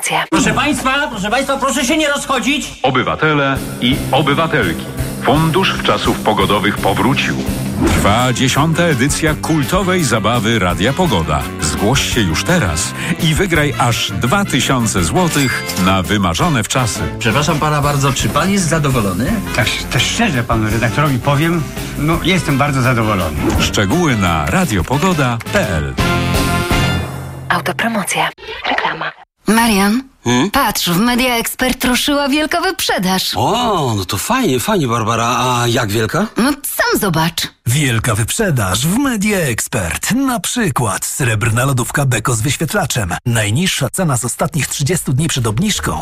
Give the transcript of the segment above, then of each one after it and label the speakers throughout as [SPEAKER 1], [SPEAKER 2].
[SPEAKER 1] Autopromocja.
[SPEAKER 2] Proszę państwa, proszę się nie rozchodzić.
[SPEAKER 3] Obywatele i obywatelki. Fundusz Wczasów Pogodowych powrócił. Trwa 10. edycja kultowej zabawy Radia Pogoda. Zgłoś się już teraz i wygraj aż 2000 zł na wymarzone wczasy.
[SPEAKER 4] Przepraszam pana bardzo, czy pan jest zadowolony?
[SPEAKER 5] Tak szczerze panu redaktorowi powiem, jestem bardzo zadowolony.
[SPEAKER 3] Szczegóły na radiopogoda.pl.
[SPEAKER 1] Autopromocja. Reklama.
[SPEAKER 6] Marian, patrz, w Media Expert ruszyła wielka wyprzedaż.
[SPEAKER 7] O, no to fajnie, Barbara. A jak wielka?
[SPEAKER 6] No sam zobacz.
[SPEAKER 8] Wielka wyprzedaż w Media Expert. Na przykład srebrna lodówka Beko z wyświetlaczem. Najniższa cena z ostatnich 30 dni przed obniżką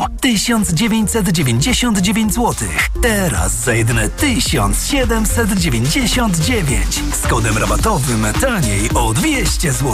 [SPEAKER 8] 1999 zł. Teraz za jedyne 1799. Z kodem rabatowym taniej o 200 zł.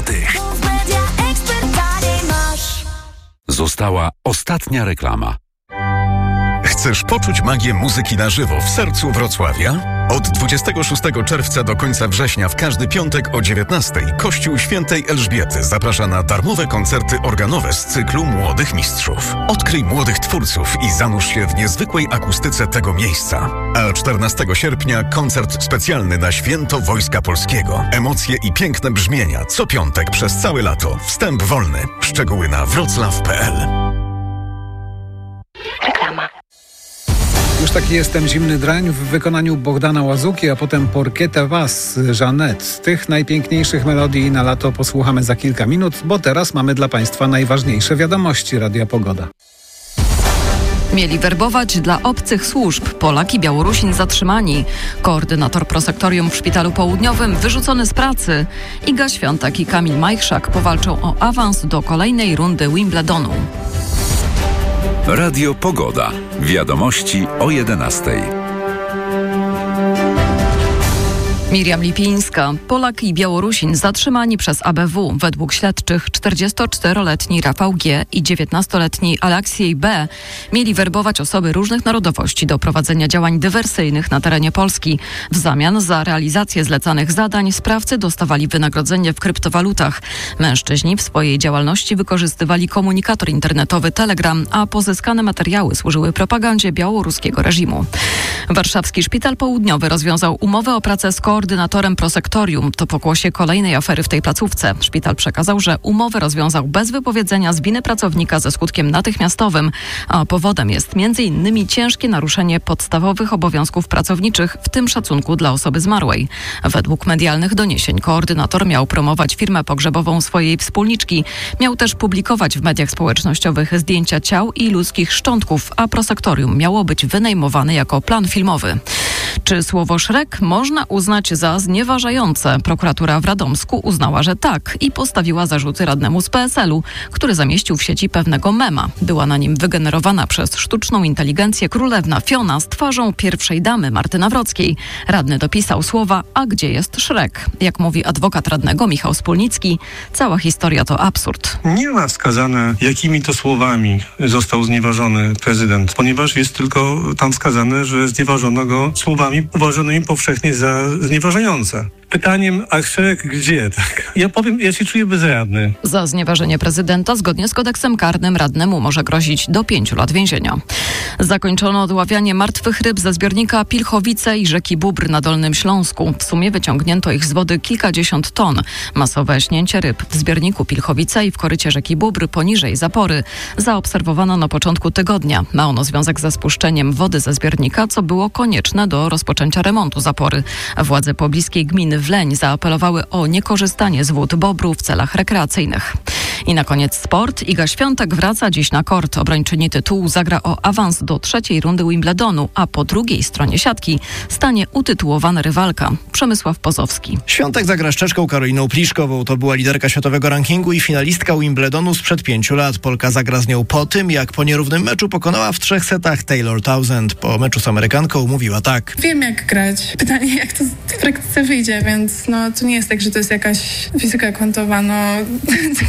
[SPEAKER 3] Została ostatnia reklama.
[SPEAKER 9] Chcesz poczuć magię muzyki na żywo w sercu Wrocławia? Od 26 czerwca do końca września w każdy piątek o 19:00 Kościół Świętej Elżbiety zaprasza na darmowe koncerty organowe z cyklu Młodych Mistrzów. Odkryj młodych twórców i zanurz się w niezwykłej akustyce tego miejsca. A 14 sierpnia koncert specjalny na Święto Wojska Polskiego. Emocje i piękne brzmienia co piątek przez całe lato. Wstęp wolny. Szczegóły na wroclaw.pl.
[SPEAKER 1] Reklama.
[SPEAKER 10] Już taki jestem zimny drań w wykonaniu Bogdana Łazuki, a potem Porqueta Was, Jeanette. Tych najpiękniejszych melodii na lato posłuchamy za kilka minut, bo teraz mamy dla Państwa najważniejsze wiadomości Radia Pogoda.
[SPEAKER 11] Mieli werbować dla obcych służb. Polak i Białorusin zatrzymani. Koordynator prosektorium w Szpitalu Południowym wyrzucony z pracy. Iga Świątek i Kamil Majchrzak powalczą o awans do kolejnej rundy Wimbledonu.
[SPEAKER 3] Radio Pogoda. Wiadomości o 11:00.
[SPEAKER 11] Miriam Lipińska. Polak i Białorusin zatrzymani przez ABW. Według śledczych 44-letni Rafał G. i 19-letni Aleksiej B. mieli werbować osoby różnych narodowości do prowadzenia działań dywersyjnych na terenie Polski. W zamian za realizację zlecanych zadań sprawcy dostawali wynagrodzenie w kryptowalutach. Mężczyźni w swojej działalności wykorzystywali komunikator internetowy Telegram, a pozyskane materiały służyły propagandzie białoruskiego reżimu. Warszawski Szpital Południowy rozwiązał umowę o pracę z koordynatorem prosektorium. To pokłosie kolejnej afery w tej placówce. Szpital przekazał, że umowę rozwiązał bez wypowiedzenia z winy pracownika ze skutkiem natychmiastowym, a powodem jest m.in. ciężkie naruszenie podstawowych obowiązków pracowniczych, w tym szacunku dla osoby zmarłej. Według medialnych doniesień koordynator miał promować firmę pogrzebową swojej wspólniczki. Miał też publikować w mediach społecznościowych zdjęcia ciał i ludzkich szczątków, a prosektorium miało być wynajmowane jako plan filmowy. Czy słowo Szrek można uznać za znieważające? Prokuratura w Radomsku uznała, że tak i postawiła zarzuty radnemu z PSL-u, który zamieścił w sieci pewnego mema. Była na nim wygenerowana przez sztuczną inteligencję królewna Fiona z twarzą pierwszej damy Marty Nawrockiej. Radny dopisał słowa: a gdzie jest Szrek? Jak mówi adwokat radnego Michał Spólnicki, cała historia to absurd.
[SPEAKER 12] Nie ma wskazane, jakimi to słowami został znieważony prezydent, ponieważ jest tylko tam wskazane, że znieważono go słowami uważanymi powszechnie za znieważające. Pytaniem, a Szrek gdzie? Tak. Ja powiem, ja się czuję bezradny.
[SPEAKER 11] Za znieważenie prezydenta zgodnie z kodeksem karnym radnemu może grozić do 5 lat więzienia. Zakończono odławianie martwych ryb ze zbiornika Pilchowice i rzeki Bóbr na Dolnym Śląsku. W sumie wyciągnięto ich z wody kilkadziesiąt ton. Masowe śnięcie ryb w zbiorniku Pilchowice i w korycie rzeki Bóbr poniżej zapory zaobserwowano na początku tygodnia. Ma ono związek ze spuszczeniem wody ze zbiornika, co było konieczne do rozpoczęcia remontu zapory. Władze pobliskiej gminy Wleń zaapelowały o niekorzystanie z wód Bobru w celach rekreacyjnych. I na koniec sport. Iga Świątek wraca dziś na kort. Obrończyni tytułu zagra o awans do trzeciej rundy Wimbledonu, a po drugiej stronie siatki stanie utytułowana rywalka Przemysław Pozowski.
[SPEAKER 13] Świątek zagra z Czeszką Karoliną Pliszkową. To była liderka światowego rankingu i finalistka Wimbledonu sprzed 5 lat. Polka zagra z nią po tym, jak po nierównym meczu pokonała w 3 setach Taylor Townsend. Po meczu z Amerykanką mówiła tak:
[SPEAKER 14] wiem, jak grać. Pytanie, jak to w praktyce wyjdzie, więc to nie jest tak, że to jest jakaś fizyka kwantowa, tylko w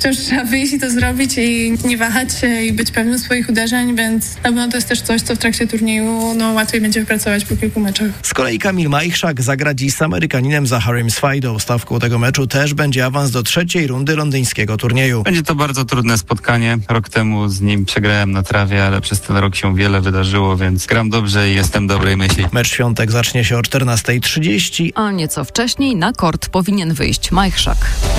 [SPEAKER 14] wciąż trzeba wyjść i to zrobić i nie wahać się i być pewnym swoich uderzeń, więc na pewno to jest też coś, co w trakcie turnieju łatwiej będzie wypracować po kilku meczach.
[SPEAKER 13] Z kolei Kamil Majchrzak zagra dziś z Amerykaninem Zaharym Swajdą. Stawką tego meczu też będzie awans do trzeciej rundy londyńskiego turnieju.
[SPEAKER 1] Będzie to bardzo trudne spotkanie. Rok temu z nim przegrałem na trawie, ale przez ten rok się wiele wydarzyło, więc gram dobrze i jestem dobrej myśli.
[SPEAKER 13] Mecz w świątek zacznie się o 14:30.
[SPEAKER 11] A nieco wcześniej na kort powinien wyjść Majchrzak.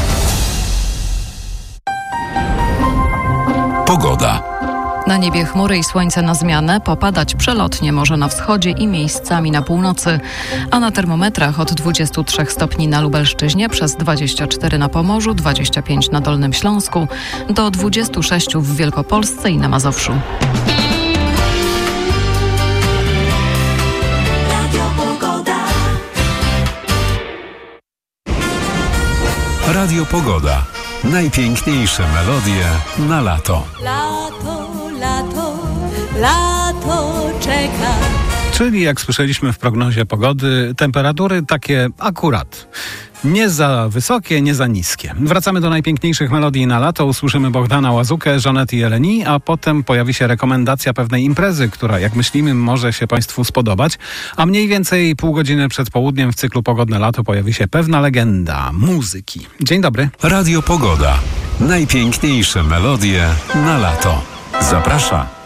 [SPEAKER 3] Pogoda.
[SPEAKER 11] Na niebie chmury i słońce na zmianę, popadać przelotnie może na wschodzie i miejscami na północy, a na termometrach od 23 stopni na Lubelszczyźnie, przez 24 na Pomorzu, 25 na Dolnym Śląsku, do 26 w Wielkopolsce i na Mazowszu.
[SPEAKER 3] Radio Pogoda. Najpiękniejsze melodie na lato.
[SPEAKER 15] Lato czeka.
[SPEAKER 10] Czyli jak słyszeliśmy w prognozie pogody, temperatury takie akurat. Nie za wysokie, nie za niskie. Wracamy do najpiękniejszych melodii na lato. Usłyszymy Bohdana Łazukę, Żanet i Eleni, a potem pojawi się rekomendacja pewnej imprezy, która, jak myślimy, może się Państwu spodobać. A mniej więcej pół godziny przed południem w cyklu Pogodne Lato pojawi się pewna legenda muzyki. Dzień dobry.
[SPEAKER 3] Radio Pogoda. Najpiękniejsze melodie na lato. Zaprasza